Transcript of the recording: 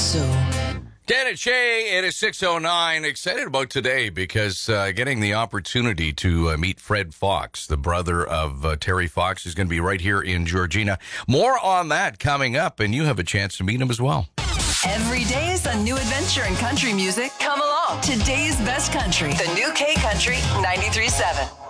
so. Dan and Shay, it is 6:09. Excited about today because getting the opportunity to meet Fred Fox, the brother of Terry Fox, is going to be right here in Georgina. More on that coming up, and you have a chance to meet him as well. Every day is a new adventure in country music. Come along. Today's best country. The new K Country 93.7.